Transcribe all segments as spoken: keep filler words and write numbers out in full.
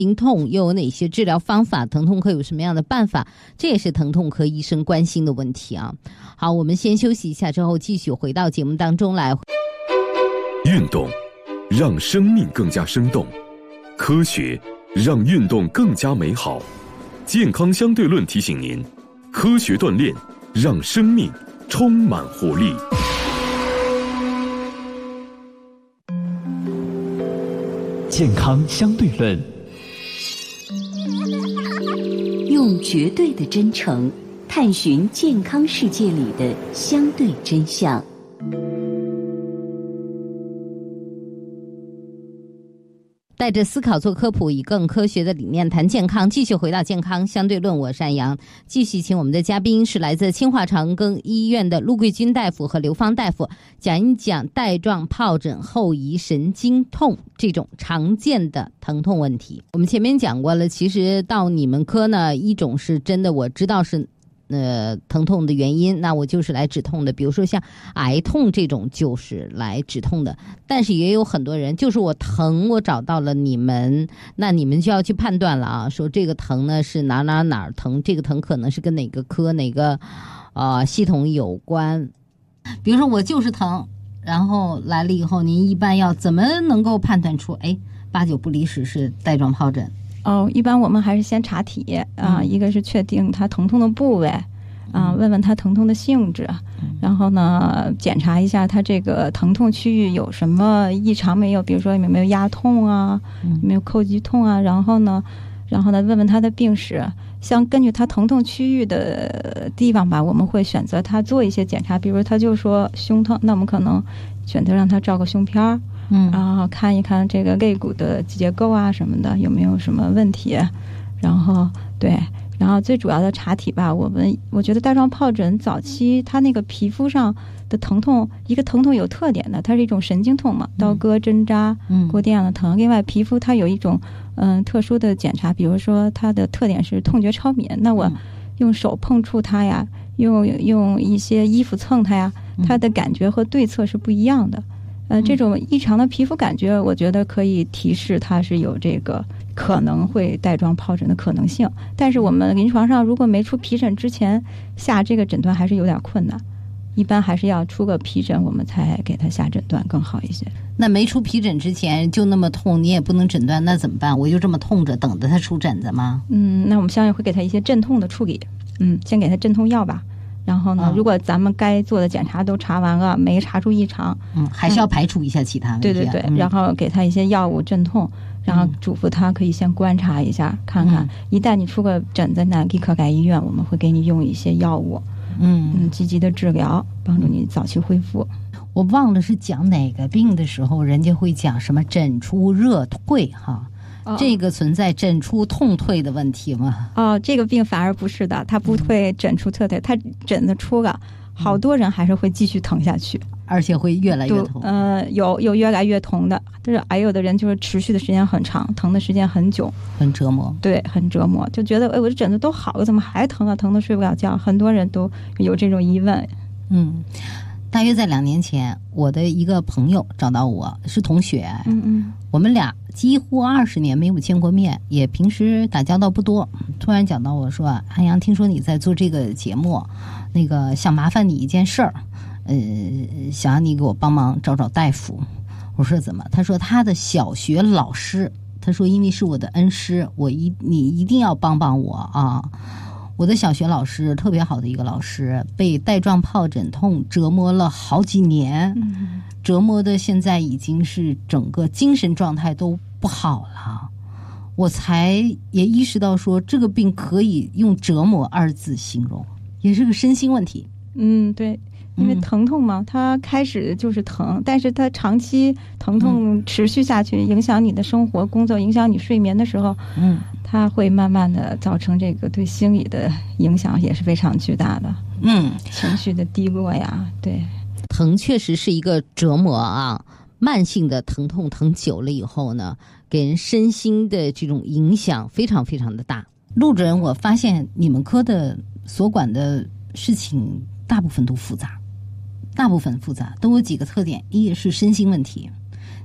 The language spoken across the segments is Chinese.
疼痛又有哪些治疗方法？疼痛科有什么样的办法？这也是疼痛科医生关心的问题啊。好，我们先休息一下，之后继续回到节目当中来。 运动让生命更加生动，科学让运动更加美好。健康相对论提醒您，科学锻炼让生命充满活力。 健康相对论， 用绝对的真诚探寻健康世界里的相对真相。 带着思考做科普，以更科学的理念谈健康。继续回到健康相对论，我是安阳。继续请我们的嘉宾是来自清华长庚医院的陆桂军大夫和刘芳大夫，讲一讲带状疱疹后遗神经痛这种常见的疼痛问题。我们前面讲过了，其实到你们科呢，一种是真的我知道是呃，疼痛的原因，那我就是来止痛的，比如说像癌痛这种就是来止痛的。但是也有很多人就是我疼，我找到了你们，那你们就要去判断了啊，说这个疼呢是哪哪哪儿疼，这个疼可能是跟哪个科哪个呃系统有关。比如说我就是疼，然后来了以后，您一般要怎么能够判断出哎八九不离十是带状疱疹？ 哦，一般我们还是先查体啊、呃嗯，一个是确定它疼痛的部位啊、呃，问问它疼痛的性质，嗯、然后呢，检查一下它这个疼痛区域有什么异常没有，比如说有没有压痛啊，嗯、有没有叩击痛啊，然后呢，然后呢，问问它的病史，像根据它疼痛区域的地方吧，我们会选择它做一些检查，比如他就说胸疼，那我们可能选择让他照个胸片儿。嗯，然后看一看这个肋骨的结构啊什么的有没有什么问题，然后对，然后最主要的查体吧，我们我觉得带状疱疹早期它那个皮肤上的疼痛，一个疼痛有特点的，它是一种神经痛嘛，刀割针扎过电的疼。另外皮肤它有一种嗯特殊的检查，比如说它的特点是痛觉超敏，那我用手碰触它呀，用用一些衣服蹭它呀，它的感觉和对侧是不一样的。呃，这种异常的皮肤感觉，我觉得可以提示它是有这个可能会带状疱疹的可能性。但是我们临床上如果没出皮疹之前下这个诊断还是有点困难，一般还是要出个皮疹我们才给他下诊断更好一些。 那没出皮疹之前就那么痛，你也不能诊断，那怎么办？我就这么痛着等着它出疹子吗？ 嗯，那我们相应会给他一些镇痛的处理，嗯，先给他镇痛药吧。然后呢、嗯，如果咱们该做的检查都查完了，没查出异常， 嗯，还是要排除一下其他问题、啊。 对对对、嗯，然后给他一些药物镇痛，然后嘱咐他可以先观察一下，嗯、看看一旦你出个疹子呢，立刻来医院，我们会给你用一些药物，嗯嗯，积极的治疗，帮助你早期恢复。 我忘了是讲哪个病的时候，人家会讲什么疹出热退哈。哦、这个存在疹出痛退的问题吗？ 哦，这个病反而不是的，它不会疹出特退，它疹子出了，好多人还是会继续疼下去， 而且会越来越痛。 呃，有有越来越痛的，但是还有的人就是持续的时间很长，疼的时间很久， 很折磨。 对，很折磨，就觉得哎，我这疹子都好了，怎么还疼啊？疼得睡不了觉，很多人都有这种疑问。 嗯。大约在两年前，我的一个朋友找到我，是同学， 嗯嗯， 我们俩几乎二十年没有见过面，也平时打交道不多。突然讲到我说：“安阳，听说你在做这个节目，那个想麻烦你一件事儿，呃，想让你给我帮忙找找大夫。”我说怎么？他说他的小学老师，他说因为是我的恩师，我一你一定要帮帮我啊。我的小学老师特别好的一个老师，被带状疱疹痛折磨了好几年，嗯、折磨的现在已经是整个精神状态都不好了。我才也意识到说，这个病可以用折磨二字形容，也是个身心问题。 嗯，对。因为疼痛嘛，它开始就是疼，但是它长期疼痛持续下去，影响你的生活工作，影响你睡眠的时候，嗯，它会慢慢的造成这个对心理的影响也是非常巨大的， 嗯， 情绪的低落呀，对， 疼确实是一个折磨啊，慢性的疼痛疼久了以后呢，给人身心的这种影响非常非常的大。陆主任，我发现你们科的所管的事情大部分都复杂。大部分复杂都有几个特点，一是身心问题，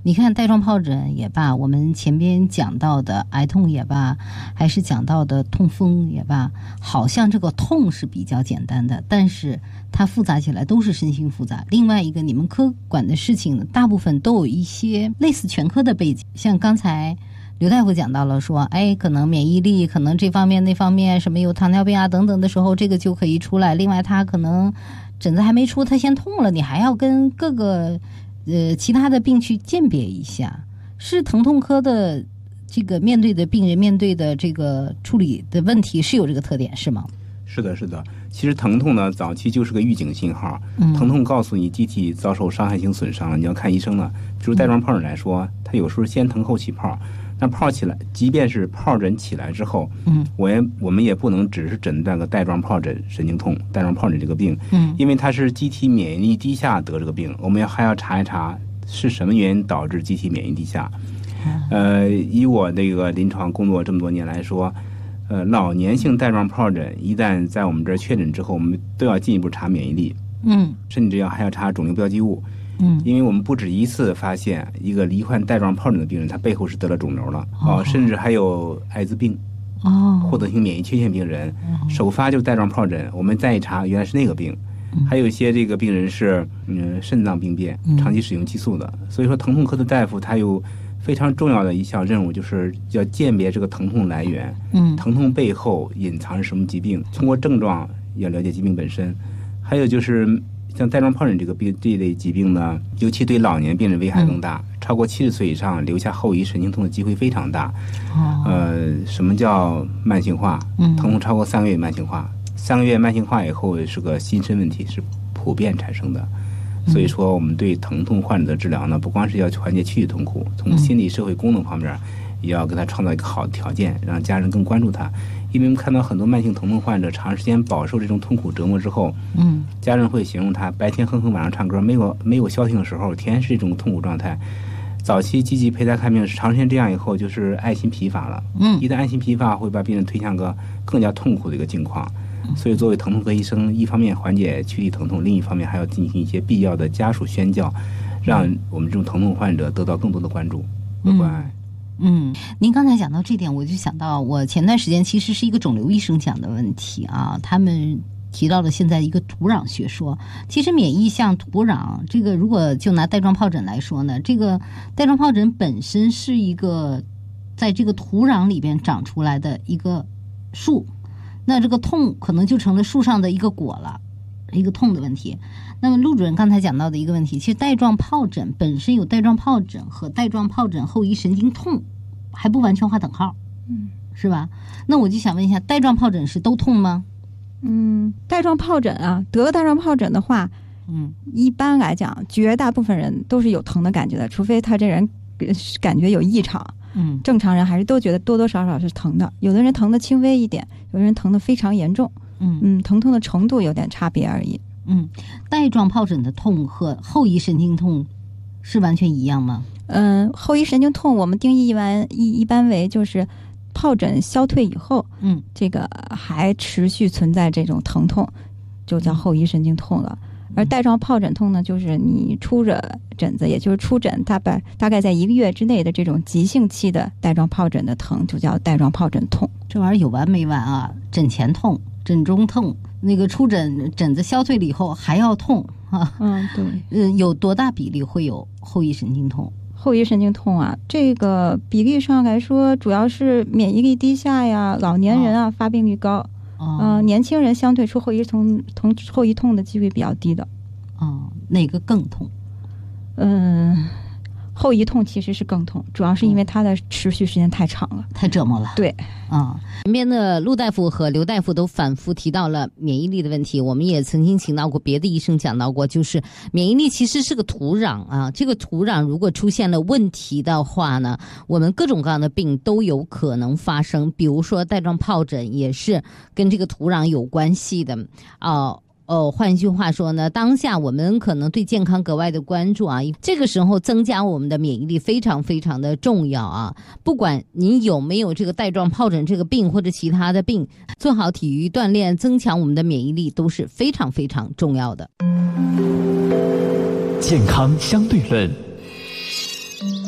你看带状疱疹也罢，我们前边讲到的癌痛也罢，还是讲到的痛风也罢，好像这个痛是比较简单的，但是它复杂起来都是身心复杂。另外一个，你们科管的事情呢，大部分都有一些类似全科的背景，像刚才刘大夫讲到了说，哎，可能免疫力，可能这方面那方面，什么有糖尿病啊等等的时候，这个就可以出来。另外，他可能疹子还没出，他先痛了，你还要跟各个呃其他的病去鉴别一下。是疼痛科的这个面对的病人面对的这个处理的问题是有这个特点是吗？ 是的，是的。其实疼痛呢，早期就是个预警信号。 嗯、 疼痛告诉你机体遭受伤害性损伤了，你要看医生了。比如带状疱疹来说，它有时候先疼后起泡。那泡起来，即便是疱疹起来之后，嗯，我也我们也不能只是诊断个带状疱疹神经痛、带状疱疹这个病，嗯，因为它是机体免疫力低下得这个病，我们要还要查一查是什么原因导致机体免疫低下。呃，以我那个临床工作这么多年来说，呃，老年性带状疱疹一旦在我们这儿确诊之后，我们都要进一步查免疫力，嗯，甚至要还要查肿瘤标记物。嗯，因为我们不止一次发现一个罹患带状疱疹的病人，他背后是得了肿瘤了，哦，甚至还有艾滋病，哦，获得性免疫缺陷病人，哦，首发就带状疱疹，我们再一查原来是那个病，嗯，还有一些这个病人是嗯肾脏病变，长期使用激素的，嗯，所以说疼痛科的大夫他有非常重要的一项任务，就是要鉴别这个疼痛来源，嗯，疼痛背后隐藏是什么疾病，通过症状要了解疾病本身，还有就是像带状疱疹这个病这一类疾病呢，尤其对老年病人危害更大，嗯，超过七十岁以上留下后遗神经痛的机会非常大。哦，呃，什么叫慢性化？嗯，疼痛超过三个月慢性化，三个月慢性化以后是个新生问题，是普遍产生的。所以说，我们对疼痛患者的治疗呢，不光是要缓解躯体痛苦，从心理社会功能方面，也要给他创造一个好的条件，让家人更关注他。因为我们看到很多慢性疼痛患者长时间饱受这种痛苦折磨之后，嗯，家人会形容他白天哼哼晚上唱歌，没有没有消停的时候，天天是这种痛苦状态。早期积极陪他看病，长时间这样以后，就是爱心疲乏了。嗯，一旦爱心疲乏，会把病人推向个更加痛苦的一个境况。所以，作为疼痛科医生，一方面缓解躯体疼痛，另一方面还要进行一些必要的家属宣教，让我们这种疼痛患者得到更多的关注和关爱。 嗯，您刚才讲到这点，我就想到我前段时间其实是一个肿瘤医生讲的问题啊，他们提到了现在一个土壤学说。其实免疫像土壤，这个如果就拿带状疱疹来说呢，这个带状疱疹本身是一个在这个土壤里边长出来的一个树，那这个痛可能就成了树上的一个果了，一个痛的问题。那么陆主任刚才讲到的一个问题，其实带状疱疹本身有带状疱疹和带状疱疹后遗神经痛还不完全划等号，嗯，是吧？那我就想问一下，带状疱疹是都痛吗？ 嗯，带状疱疹啊，得带状疱疹的话，嗯，一般来讲，绝大部分人都是有疼的感觉的，除非他这人感觉有异常。嗯，正常人还是都觉得多多少少是疼的，有的人疼的轻微一点，有的人疼的非常严重。嗯嗯，疼痛的程度有点差别而已。 嗯，带状疱疹的痛和后遗神经痛是完全一样吗？ 嗯，后遗神经痛我们定义完一一般为就是疱疹消退以后，嗯，这个还持续存在这种疼痛，就叫后遗神经痛了。嗯，而带状疱疹痛呢，就是你出着疹子，也就是出疹，大概大概在一个月之内的这种急性期的带状疱疹的疼，就叫带状疱疹痛。 这玩意儿有完没完啊？疹前痛、疹中痛，那个出疹疹子消退了以后还要痛啊？ 嗯，对。 嗯，有多大比例会有后遗神经痛？ 后遗神经痛啊，这个比例上来说，主要是免疫力低下呀，老年人啊，哦，发病率高。哦，呃，年轻人相对出后遗痛痛后遗痛的机会比较低的。 哦，哪个更痛？ 嗯，后遗痛其实是更痛，主要是因为它的持续时间太长了， 太折磨了。 对， 啊，前边的陆大夫和刘大夫都反复提到了免疫力的问题，我们也曾经请到过别的医生讲到过，就是免疫力其实是个土壤啊，这个土壤如果出现了问题的话呢，我们各种各样的病都有可能发生，比如说带状疱疹也是跟这个土壤有关系的啊。哦，换一句话说呢，当下我们可能对健康格外的关注啊，这个时候增加我们的免疫力非常非常的重要啊。不管你有没有这个带状疱疹这个病或者其他的病，做好体育锻炼，增强我们的免疫力都是非常非常重要的。 健康相对论。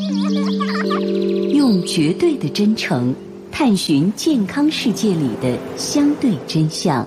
用绝对的真诚探寻健康世界里的相对真相。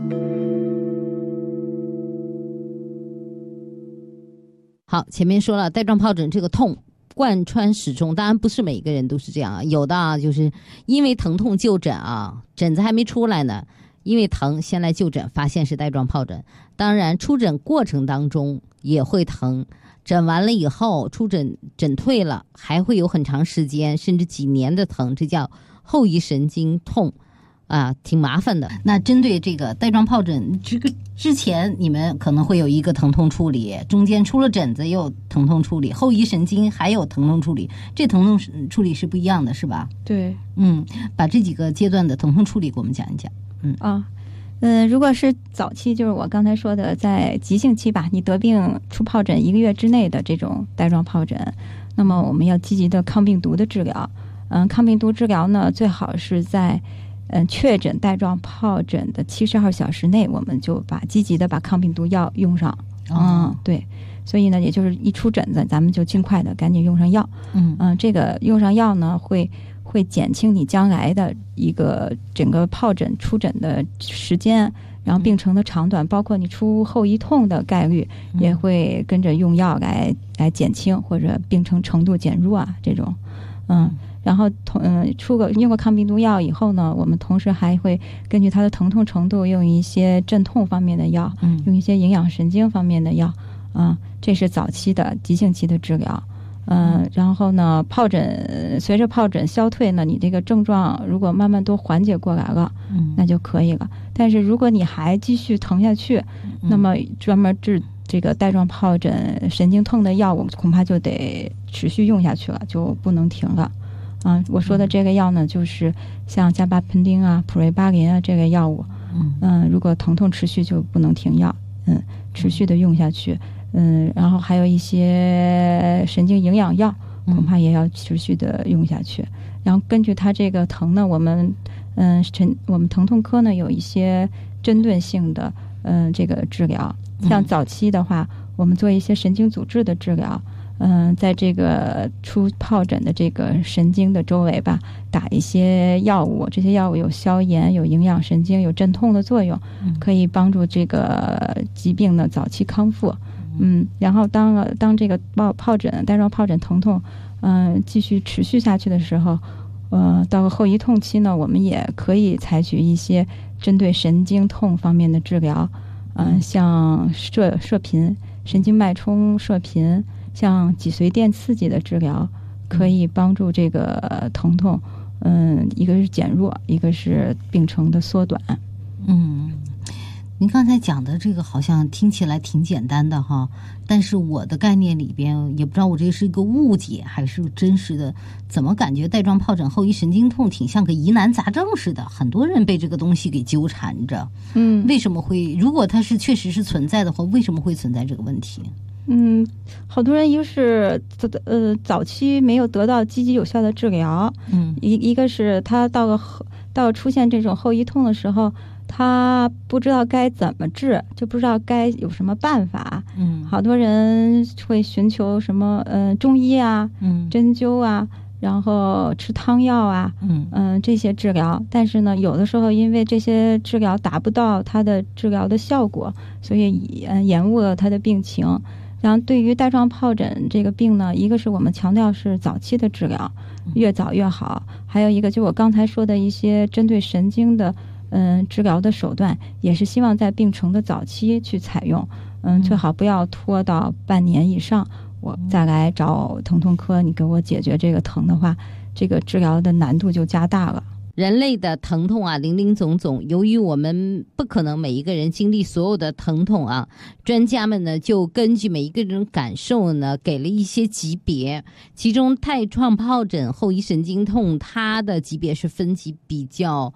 好，前面说了带状疱疹这个痛贯穿始终，当然不是每个人都是这样啊，有的啊就是因为疼痛就诊啊，疹子还没出来呢，因为疼先来就诊，发现是带状疱疹。当然出诊过程当中也会疼，诊完了以后出诊诊退了，还会有很长时间甚至几年的疼，这叫后遗神经痛啊，挺麻烦的。那针对这个带状疱疹，这个之前你们可能会有一个疼痛处理，中间出了疹子也有疼痛处理，后遗神经还有疼痛处理，这疼痛处理是不一样的，是吧？ 对， 嗯，把这几个阶段的疼痛处理给我们讲一讲。嗯啊，呃，如果是早期，就是我刚才说的，在急性期吧，你得病出疱疹一个月之内的这种带状疱疹，那么我们要积极的抗病毒的治疗。嗯，抗病毒治疗呢，最好是在嗯确诊带状疱疹的七十二小时内，我们就把积极的把抗病毒药用上。 哦、 嗯，对，所以呢，也就是一出疹子，咱们就尽快的赶紧用上药。 嗯嗯，这个用上药呢，会会减轻你将来的一个整个疱疹出疹的时间，然后病程的长短，包括你出后遗痛的概率，也会跟着用药来来减轻，或者病程程度减弱啊，这种，嗯。然后同嗯出个用过抗病毒药以后呢，我们同时还会根据它的疼痛程度用一些镇痛方面的药，嗯，用一些营养神经方面的药，啊、嗯，这是早期的急性期的治疗。嗯，然后呢，疱疹随着疱疹消退呢，你这个症状如果慢慢都缓解过来了，嗯，那就可以了。但是如果你还继续疼下去，嗯、那么专门治这个带状疱疹神经痛的药物恐怕就得持续用下去了，就不能停了。啊，我说的这个药呢，就是像加巴喷丁啊、普瑞巴林啊这个药物，嗯、呃，如果疼痛持续就不能停药，嗯，持续的用下去，嗯，然后还有一些神经营养药，恐怕也要持续的用下去。然后根据它这个疼呢，我们嗯，神我们疼痛科呢有一些针对性的嗯、呃、这个治疗，像早期的话，我们做一些神经阻滞的治疗。嗯、呃，在这个出疱疹的这个神经的周围吧，打一些药物，这些药物有消炎、有营养神经、有镇痛的作用，可以帮助这个疾病的早期康复。嗯，然后当当这个疱疱疹带状疱疹疼痛，嗯、呃，继续持续下去的时候，呃，到后遗痛期呢，我们也可以采取一些针对神经痛方面的治疗，嗯、呃，像射射频、神经脉冲射频。像脊髓电刺激的治疗可以帮助这个疼痛，嗯，一个是减弱，一个是病程的缩短。 嗯，您刚才讲的这个好像听起来挺简单的哈，但是我的概念里边也不知道我这是一个误解还是真实的，怎么感觉带状疱疹后遗神经痛挺像个疑难杂症似的，很多人被这个东西给纠缠着。嗯，为什么会？如果它是确实是存在的话，为什么会存在这个问题？ 嗯，好多人一个是呃早期没有得到积极有效的治疗，嗯，一一个是他到了到出现这种后遗痛的时候，他不知道该怎么治，就不知道该有什么办法。嗯，好多人会寻求什么呃中医啊，嗯，针灸啊，然后吃汤药啊，嗯嗯、呃、这些治疗，但是呢，有的时候因为这些治疗达不到它的治疗的效果，所以呃延误了它的病情。然后对于带状疱疹这个病呢，一个是我们强调是早期的治疗，越早越好，还有一个就我刚才说的一些针对神经的嗯、呃、治疗的手段，也是希望在病程的早期去采用，嗯，最好不要拖到半年以上，我再来找疼痛科，你给我解决这个疼的话，这个治疗的难度就加大了。 人类的疼痛啊，林林总总，由于我们不可能每一个人经历所有的疼痛啊，专家们呢就根据每一个人感受呢，给了一些级别，其中带状疱疹后遗神经痛它的级别是分级比较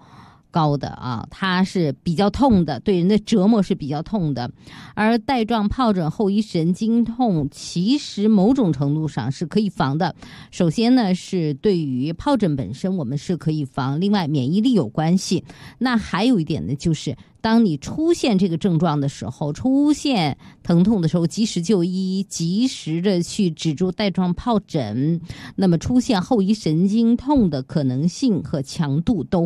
高的啊，它是比较痛的，对人的折磨是比较痛的。而带状疱疹后遗神经痛其实某种程度上是可以防的。首先呢，是对于疱疹本身我们是可以防，另外免疫力有关系。那还有一点呢，就是当你出现这个症状的时候，出现疼痛的时候，及时就医，及时的去止住带状疱疹，那么出现后遗神经痛的可能性和强度都